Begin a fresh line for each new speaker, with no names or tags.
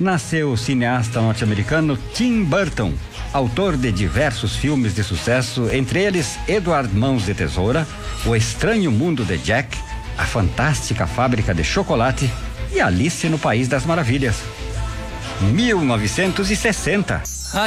nasceu o cineasta norte-americano Tim Burton, autor de diversos filmes de sucesso, entre eles Edward Mãos de Tesoura, O Estranho Mundo de Jack, A Fantástica Fábrica de Chocolate e Alice no País das Maravilhas. 1960.